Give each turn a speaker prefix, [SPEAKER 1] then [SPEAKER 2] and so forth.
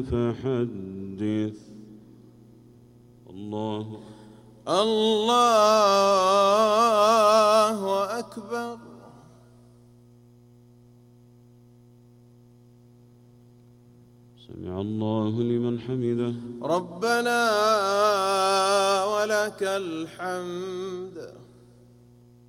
[SPEAKER 1] فحدث. الله
[SPEAKER 2] أكبر.
[SPEAKER 1] سمع الله لمن حمده.
[SPEAKER 2] ربنا ولك الحمد.